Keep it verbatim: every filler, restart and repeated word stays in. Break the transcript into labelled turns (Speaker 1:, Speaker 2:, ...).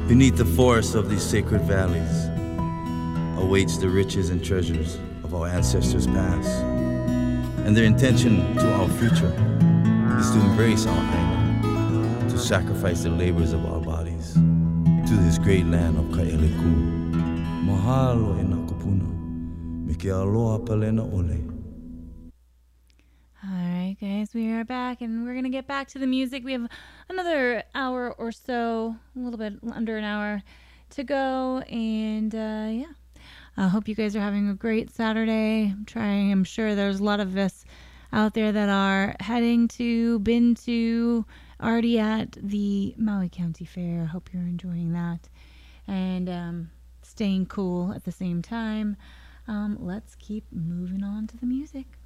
Speaker 1: Beneath the forests of these sacred valleys awaits the riches and treasures of our ancestors past. And their intention to our future is to embrace our Aina, to sacrifice the labors of our bodies to this great land of Kaeleku. Mahalo e nā kupuna, me ke aloha palena ole.
Speaker 2: All right, guys, we are back, and we're going to get back to the music. We have another hour or so, a little bit under an hour to go, and uh, yeah. I hope you guys are having a great Saturday. I'm trying, I'm sure there's a lot of us out there that are heading to, been to, already at the Maui County Fair. I hope you're enjoying that and um, staying cool at the same time. Um, let's keep moving on to the music.